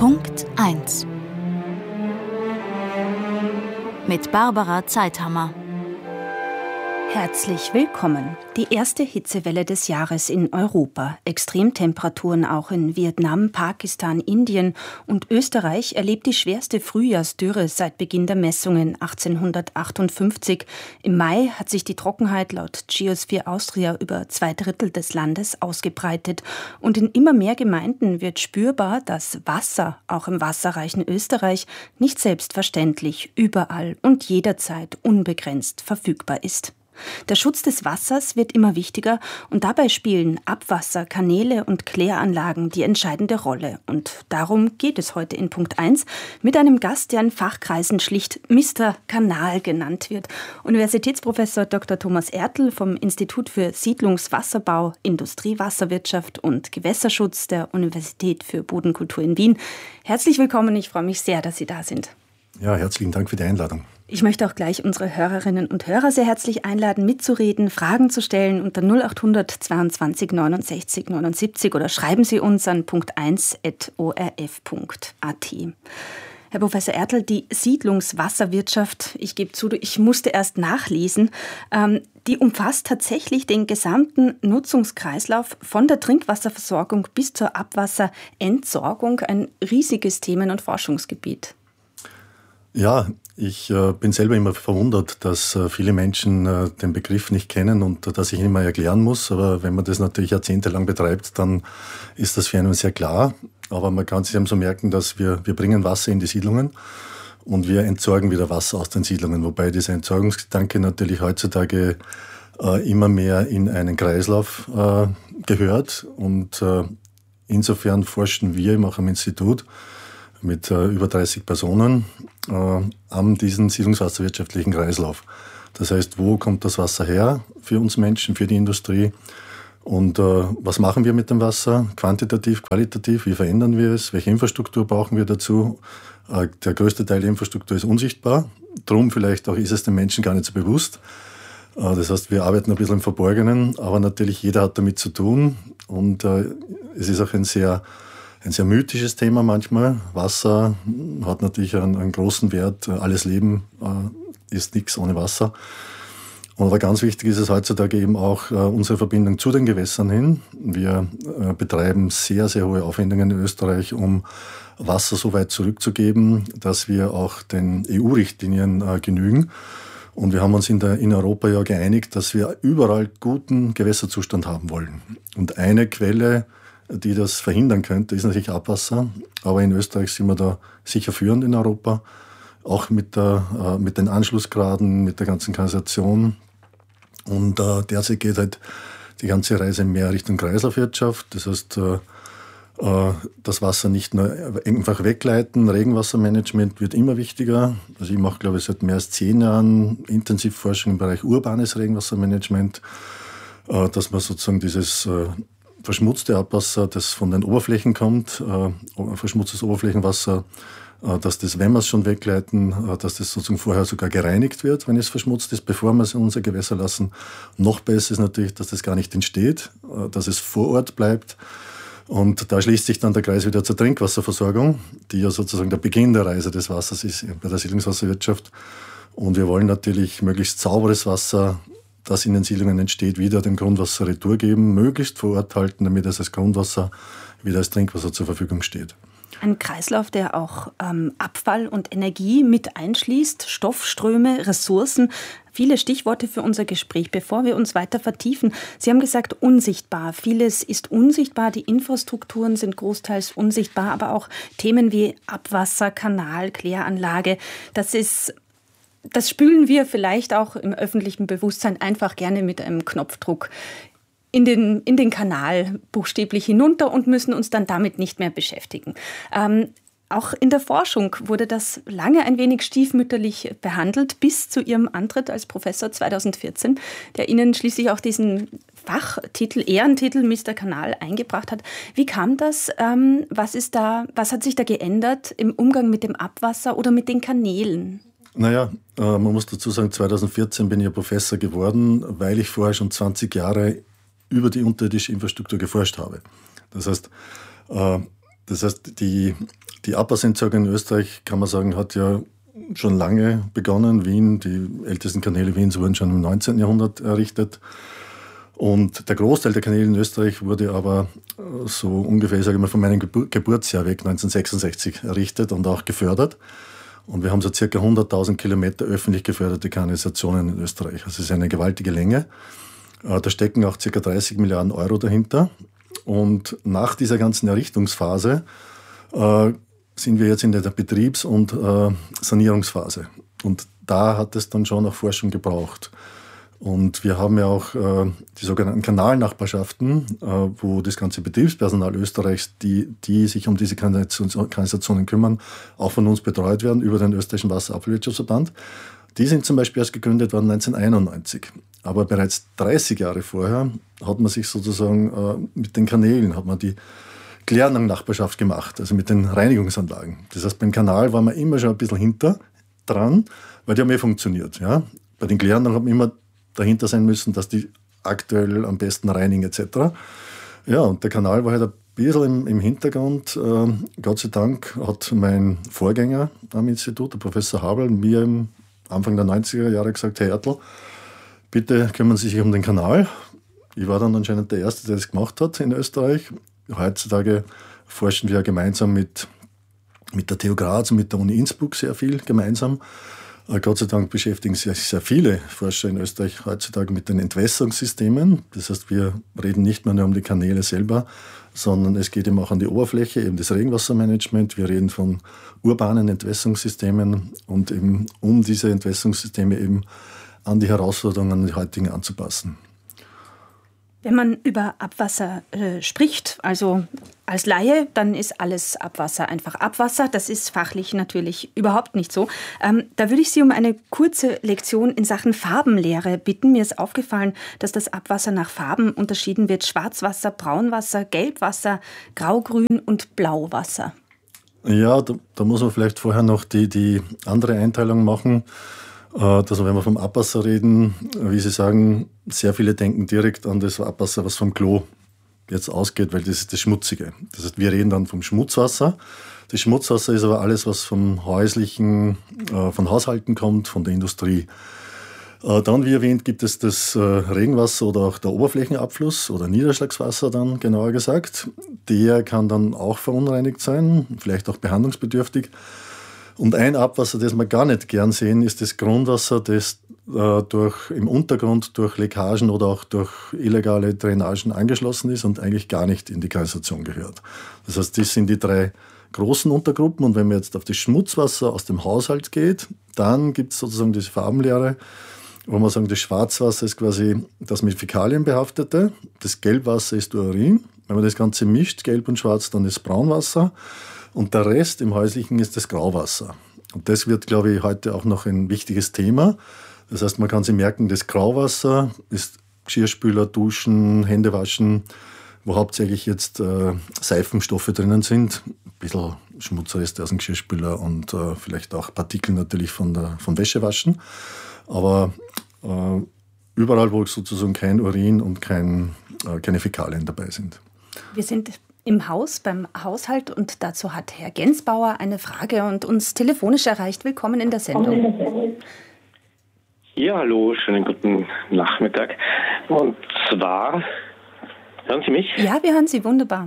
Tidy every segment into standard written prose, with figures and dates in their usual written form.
Punkt 1 mit Barbara Zeithammer. Herzlich willkommen. Die erste Hitzewelle des Jahres in Europa. Extremtemperaturen auch in Vietnam, Pakistan, Indien und Österreich erlebt die schwerste Frühjahrsdürre seit Beginn der Messungen 1858. Im Mai hat sich die Trockenheit laut Geosphere Austria über 2/3 des Landes ausgebreitet. Und in immer mehr Gemeinden wird spürbar, dass Wasser, auch im wasserreichen Österreich, nicht selbstverständlich überall und jederzeit unbegrenzt verfügbar ist. Der Schutz des Wassers wird immer wichtiger und dabei spielen Abwasser, Kanäle und Kläranlagen die entscheidende Rolle. Und darum geht es heute in Punkt 1 mit einem Gast, der in Fachkreisen schlicht Mr. Kanal genannt wird. Universitätsprofessor Dr. Thomas Ertl vom Institut für Siedlungswasserbau, Industriewasserwirtschaft und Gewässerschutz der Universität für Bodenkultur in Wien. Herzlich willkommen, ich freue mich sehr, dass Sie da sind. Ja, herzlichen Dank für die Einladung. Ich möchte auch gleich unsere Hörerinnen und Hörer sehr herzlich einladen, mitzureden, Fragen zu stellen unter 0800 22 69 79 oder schreiben Sie uns an punkt1@orf.at. Herr Professor Ertl, die Siedlungswasserwirtschaft, ich gebe zu, ich musste erst nachlesen, die umfasst tatsächlich den gesamten Nutzungskreislauf von der Trinkwasserversorgung bis zur Abwasserentsorgung, ein riesiges Themen- und Forschungsgebiet. Ja, ich bin selber immer verwundert, dass viele Menschen den Begriff nicht kennen und dass ich ihn immer erklären muss. Aber wenn man das natürlich jahrzehntelang betreibt, dann ist das für einen sehr klar. Aber man kann sich eben so merken, dass wir bringen Wasser in die Siedlungen und wir entsorgen wieder Wasser aus den Siedlungen. Wobei dieser Entsorgungsgedanke natürlich heutzutage immer mehr in einen Kreislauf gehört. Und insofern forschen wir eben auch am Institut mit über 30 Personen an diesem siedlungswasserwirtschaftlichen Kreislauf. Das heißt, wo kommt das Wasser her für uns Menschen, für die Industrie? Und was machen wir mit dem Wasser? Quantitativ, qualitativ, wie verändern wir es? Welche Infrastruktur brauchen wir dazu? Der größte Teil der Infrastruktur ist unsichtbar. Drum vielleicht auch ist es den Menschen gar nicht so bewusst. Das heißt, wir arbeiten ein bisschen im Verborgenen, aber natürlich jeder hat damit zu tun. Und es ist auch ein sehr mythisches Thema manchmal. Wasser hat natürlich einen großen Wert. Alles Leben ist nichts ohne Wasser. Aber ganz wichtig ist es heutzutage eben auch unsere Verbindung zu den Gewässern hin. Wir betreiben sehr, sehr hohe Aufwendungen in Österreich, um Wasser so weit zurückzugeben, dass wir auch den EU-Richtlinien genügen. Und wir haben uns in Europa ja geeinigt, dass wir überall guten Gewässerzustand haben wollen. Und eine Quelle, die das verhindern könnte, ist natürlich Abwasser. Aber in Österreich sind wir da sicher führend in Europa. Auch mit den Anschlussgraden, mit der ganzen Kanalisation. Und derzeit geht halt die ganze Reise mehr Richtung Kreislaufwirtschaft. Das heißt, das Wasser nicht nur einfach wegleiten. Regenwassermanagement wird immer wichtiger. Also ich mache, glaube ich, seit mehr als 10 Jahren Intensivforschung im Bereich urbanes Regenwassermanagement, dass man sozusagen dieses verschmutzte Abwasser, das von den Oberflächen kommt, verschmutztes Oberflächenwasser, dass das, wenn wir es schon wegleiten, dass das sozusagen vorher sogar gereinigt wird, wenn es verschmutzt ist, bevor wir es in unser Gewässer lassen. Noch besser ist natürlich, dass das gar nicht entsteht, dass es vor Ort bleibt. Und da schließt sich dann der Kreis wieder zur Trinkwasserversorgung, die ja sozusagen der Beginn der Reise des Wassers ist bei der Siedlungswasserwirtschaft. Und wir wollen natürlich möglichst sauberes Wasser, das in den Siedlungen entsteht, wieder dem Grundwasser Retour geben, möglichst vor Ort halten, damit es als Grundwasser wieder als Trinkwasser zur Verfügung steht. Ein Kreislauf, der auch Abfall und Energie mit einschließt, Stoffströme, Ressourcen. Viele Stichworte für unser Gespräch, bevor wir uns weiter vertiefen. Sie haben gesagt, unsichtbar. Vieles ist unsichtbar, die Infrastrukturen sind großteils unsichtbar, aber auch Themen wie Abwasser, Kanal, Kläranlage, das spülen wir vielleicht auch im öffentlichen Bewusstsein einfach gerne mit einem Knopfdruck in den Kanal buchstäblich hinunter und müssen uns dann damit nicht mehr beschäftigen. Auch in der Forschung wurde das lange ein wenig stiefmütterlich behandelt, bis zu Ihrem Antritt als Professor 2014, der Ihnen schließlich auch diesen Ehrentitel Mr. Kanal eingebracht hat. Wie kam das? Was hat sich da geändert im Umgang mit dem Abwasser oder mit den Kanälen? Naja, man muss dazu sagen, 2014 bin ich Professor geworden, weil ich vorher schon 20 Jahre über die unterirdische Infrastruktur geforscht habe. Das heißt, die Die Abwasserentsorgung in Österreich, kann man sagen, hat ja schon lange begonnen. Wien, die ältesten Kanäle Wiens wurden schon im 19. Jahrhundert errichtet. Und der Großteil der Kanäle in Österreich wurde aber so ungefähr, sage ich mal, von meinem Geburtsjahr weg, 1966, errichtet und auch gefördert. Und wir haben so circa 100.000 Kilometer öffentlich geförderte Kanalisationen in Österreich. Also es ist eine gewaltige Länge. Da stecken auch circa 30 Milliarden Euro dahinter. Und nach dieser ganzen Errichtungsphase sind wir jetzt in der Betriebs- und Sanierungsphase. Und da hat es dann schon auch Forschung gebraucht. Und wir haben ja auch die sogenannten Kanalnachbarschaften, wo das ganze Betriebspersonal Österreichs, die sich um diese Kanalisationen kümmern, auch von uns betreut werden über den österreichischen Wasserabwirtschaftsverband. Die sind zum Beispiel erst gegründet worden 1991. Aber bereits 30 Jahre vorher hat man sich sozusagen mit den Kanälen, hat man die Kläranlagennachbarschaft gemacht, also mit den Reinigungsanlagen. Das heißt, beim Kanal waren wir immer schon ein bisschen hinter dran, weil die haben funktioniert. Ja? Bei den Kläranlagen haben wir immer dahinter sein müssen, dass die aktuell am besten reinigen etc. Ja, und der Kanal war halt ein bisschen im Hintergrund. Gott sei Dank hat mein Vorgänger am Institut, der Professor Habel, mir im Anfang der 90er Jahre gesagt, Herr Ertl, bitte kümmern Sie sich um den Kanal. Ich war dann anscheinend der Erste, der das gemacht hat in Österreich. Heutzutage forschen wir gemeinsam mit der TU Graz und mit der Uni Innsbruck sehr viel gemeinsam. Gott sei Dank beschäftigen sich sehr viele Forscher in Österreich heutzutage mit den Entwässerungssystemen. Das heißt, wir reden nicht mehr nur um die Kanäle selber, sondern es geht eben auch an die Oberfläche, eben das Regenwassermanagement. Wir reden von urbanen Entwässerungssystemen und eben um diese Entwässerungssysteme eben an die Herausforderungen an die heutigen anzupassen. Wenn man über Abwasser spricht, also als Laie, dann ist alles Abwasser einfach Abwasser. Das ist fachlich natürlich überhaupt nicht so. Da würde ich Sie um eine kurze Lektion in Sachen Farbenlehre bitten. Mir ist aufgefallen, dass das Abwasser nach Farben unterschieden wird. Schwarzwasser, Braunwasser, Gelbwasser, Graugrün und Blauwasser. Ja, da muss man vielleicht vorher noch die andere Einteilung machen. Dass wenn wir vom Abwasser reden, wie Sie sagen, sehr viele denken direkt an das Abwasser, was vom Klo jetzt ausgeht, weil das ist das Schmutzige. Das heißt, wir reden dann vom Schmutzwasser. Das Schmutzwasser ist aber alles, was vom Häuslichen, von Haushalten kommt, von der Industrie. Dann, wie erwähnt, gibt es das Regenwasser oder auch der Oberflächenabfluss oder Niederschlagswasser dann, genauer gesagt. Der kann dann auch verunreinigt sein, vielleicht auch behandlungsbedürftig. Und ein Abwasser, das wir gar nicht gern sehen, ist das Grundwasser, das im Untergrund durch Leckagen oder auch durch illegale Drainagen angeschlossen ist und eigentlich gar nicht in die Kanalisation gehört. Das heißt, das sind die drei großen Untergruppen. Und wenn man jetzt auf das Schmutzwasser aus dem Haushalt geht, dann gibt es sozusagen diese Farbenlehre, wo man sagen, das Schwarzwasser ist quasi das mit Fäkalien behaftete, das Gelbwasser ist Urin. Wenn man das Ganze mischt, Gelb und Schwarz, dann ist Braunwasser. Und der Rest im Häuslichen ist das Grauwasser. Und das wird, glaube ich, heute auch noch ein wichtiges Thema. Das heißt, man kann sich merken, das Grauwasser ist Geschirrspüler, Duschen, Händewaschen, wo hauptsächlich jetzt Seifenstoffe drinnen sind. Ein bisschen Schmutzreste aus dem Geschirrspüler und vielleicht auch Partikel natürlich vom Wäschewaschen. Aber überall, wo sozusagen kein Urin und keine Fäkalien dabei sind. Wir sind im Haus, beim Haushalt, und dazu hat Herr Gensbauer eine Frage und uns telefonisch erreicht. Willkommen in der Sendung. Ja, hallo, schönen guten Nachmittag. Und zwar, hören Sie mich? Ja, wir hören Sie, wunderbar.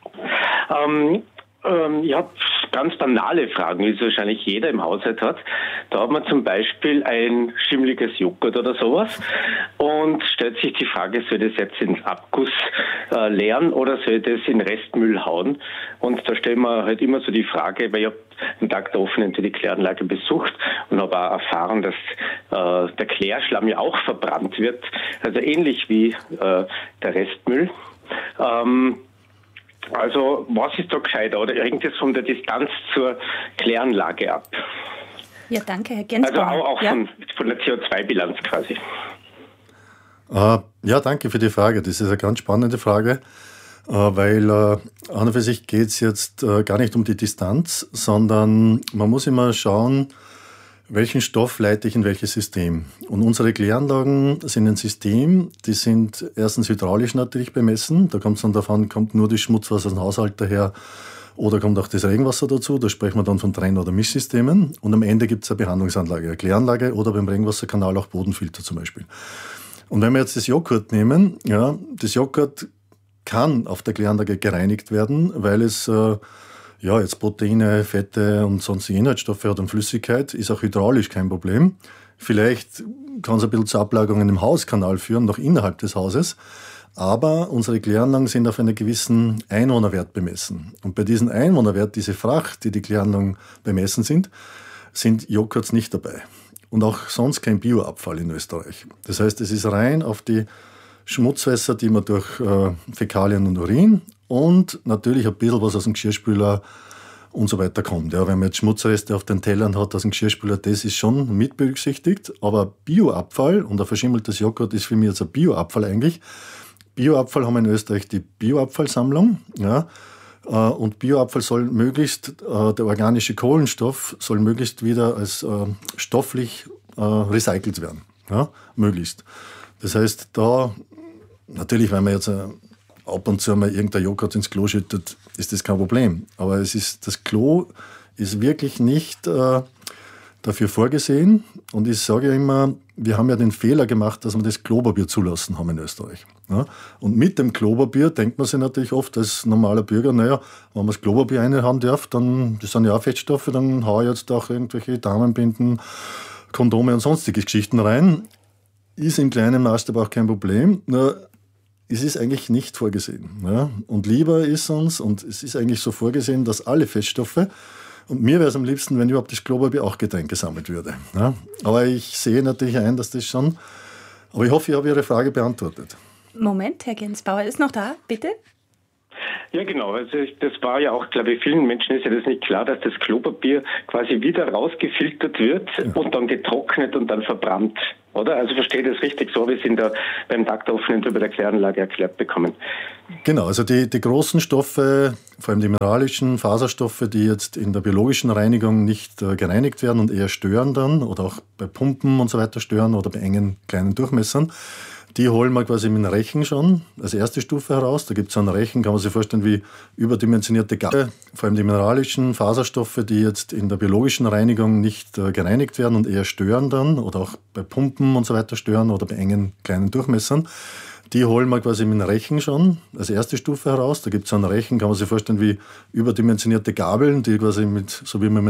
Ich habe ganz banale Fragen, wie es wahrscheinlich jeder im Haushalt hat. Da hat man zum Beispiel ein schimmliges Joghurt oder sowas und stellt sich die Frage, soll ich das jetzt ins Abguss leeren oder soll ich das in Restmüll hauen? Und da stellen wir halt immer so die Frage, weil ich habe einen Tag der offenen Kläranlage besucht und habe auch erfahren, dass der Klärschlamm ja auch verbrannt wird, also ähnlich wie der Restmüll. Also was ist da gescheiter oder hängt das von der Distanz zur Kläranlage ab? Ja, danke, Herr Gensbauer. Also auch ja? von der CO2-Bilanz quasi. Ja, danke für die Frage. Das ist eine ganz spannende Frage, weil an und für sich geht es jetzt gar nicht um die Distanz, sondern man muss immer schauen, welchen Stoff leite ich in welches System. Und unsere Kläranlagen sind ein System, die sind erstens hydraulisch natürlich bemessen. Da kommt es dann davon, kommt nur das Schmutzwasser aus dem Haushalt daher Oder kommt auch das Regenwasser dazu, da sprechen wir dann von Trenn- oder Mischsystemen. Und am Ende gibt es eine Behandlungsanlage, eine Kläranlage oder beim Regenwasserkanal auch Bodenfilter zum Beispiel. Und wenn wir jetzt das Joghurt nehmen, ja, das Joghurt kann auf der Kläranlage gereinigt werden, weil es jetzt Proteine, Fette und sonstige Inhaltsstoffe hat und Flüssigkeit, ist auch hydraulisch kein Problem. Vielleicht kann es ein bisschen zu Ablagerungen im Hauskanal führen, noch innerhalb des Hauses. Aber unsere Kläranlagen sind auf einen gewissen Einwohnerwert bemessen. Und bei diesem Einwohnerwert, diese Fracht, die Kläranlagen bemessen sind Joghurts nicht dabei. Und auch sonst kein Bioabfall in Österreich. Das heißt, es ist rein auf die Schmutzwässer, die man durch Fäkalien und Urin und natürlich ein bisschen was aus dem Geschirrspüler und so weiter kommt. Ja, wenn man jetzt Schmutzreste auf den Tellern hat aus dem Geschirrspüler, das ist schon mit berücksichtigt. Aber Bioabfall und ein verschimmeltes Joghurt ist für mich jetzt ein Bioabfall eigentlich. Bioabfall haben wir in Österreich die Bioabfallsammlung. Ja, und Bioabfall soll möglichst, der organische Kohlenstoff soll möglichst wieder als stofflich recycelt werden. Ja, möglichst. Das heißt, da, natürlich, wenn man jetzt ab und zu mal irgendein Joghurt ins Klo schüttet, ist das kein Problem. Aber das Klo ist wirklich nicht dafür vorgesehen. Und ich sage ja immer, wir haben ja den Fehler gemacht, dass wir das Klopapier zulassen haben in Österreich. Ja? Und mit dem Klopapier denkt man sich natürlich oft als normaler Bürger, naja, wenn man das Klopapier reinhauen darf, dann, das sind ja auch Fettstoffe, dann haue ich jetzt auch irgendwelche Damenbinden, Kondome und sonstige Geschichten rein. Ist im kleinen Maßstab auch kein Problem. Nur es ist eigentlich nicht vorgesehen. Ja? Und lieber ist uns, und es ist eigentlich so vorgesehen, dass alle Fettstoffe, und mir wäre es am liebsten, wenn überhaupt das Klopapier auch getrennt gesammelt würde. Ja? Aber ich sehe natürlich ein, dass das schon, aber ich hoffe, ich habe Ihre Frage beantwortet. Moment, Herr Gensbauer ist noch da, bitte? Ja, genau. Also das war ja auch, glaube ich, vielen Menschen ist ja das nicht klar, dass das Klopapier quasi wieder rausgefiltert wird und dann getrocknet und dann verbrannt. Oder? Also verstehe das richtig, so wie es in beim Tag der offenen Tür bei der Kläranlage erklärt bekommen. Genau, also die großen Stoffe, vor allem die mineralischen Faserstoffe, die jetzt in der biologischen Reinigung nicht gereinigt werden und eher stören dann oder auch bei Pumpen und so weiter stören oder bei engen kleinen Durchmessern, die holen wir quasi mit dem Rechen schon als erste Stufe heraus. Da gibt es einen Rechen, kann man sich vorstellen, wie überdimensionierte Gabel. Vor allem die mineralischen Faserstoffe, die jetzt in der biologischen Reinigung nicht gereinigt werden und eher stören dann oder auch bei Pumpen und so weiter stören oder bei engen kleinen Durchmessern. Die holen wir quasi mit dem Rechen schon als erste Stufe heraus. Da gibt es einen Rechen, kann man sich vorstellen, wie überdimensionierte Gabeln, die quasi so wie man mit